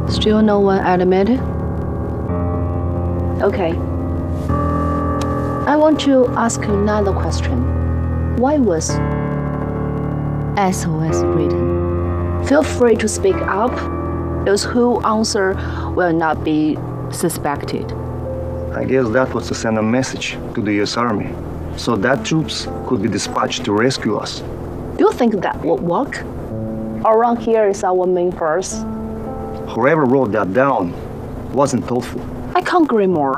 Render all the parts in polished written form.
Still no one admitted? Okay. I want to ask you another question. Why was SOS written? Feel free to speak up. Those who answer will not be suspected. I guess that was to send a message to the US Army, so that troops could be dispatched to rescue us. Do you think that would work? Around here is our main force. Whoever wrote that down wasn't thoughtful. I can't agree more.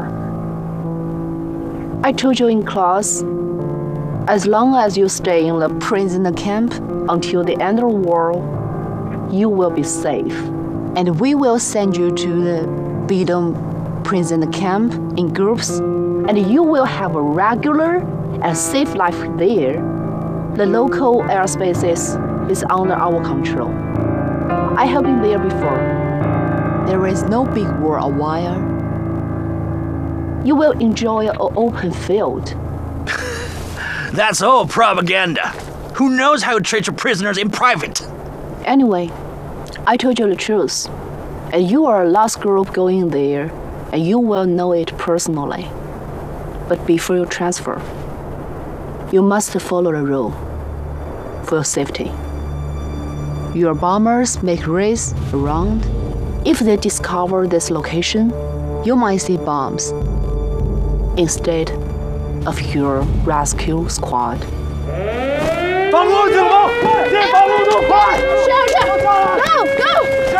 I told you in class, as long as you stay in the prisoner camp until the end of the war, you will be safe. And we will send you to the Bidong prisoner camp in groups, and you will have a regular and safe life there. The local airspaces is under our control. I have been there before. There is no big war a while. You will enjoy an open field. That's all propaganda. Who knows how to treat your prisoners in private? Anyway, I told you the truth. And you are the last group going there, and you will know it personally. But before you transfer, you must follow the rule for your safety. Your bombers make raids around. If they discover this location, you might see bombs instead of your rescue squad. 防空警报！进防空洞，快！ Go, go!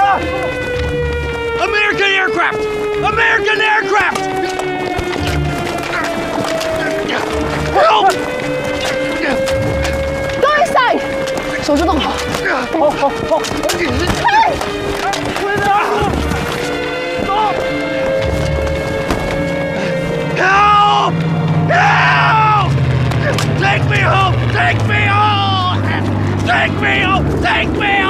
American aircraft! American aircraft! Help! Go inside! 手势动好。好，好，好。嘿！ Help! Help! Take me home! Take me home! Take me home! Take me home!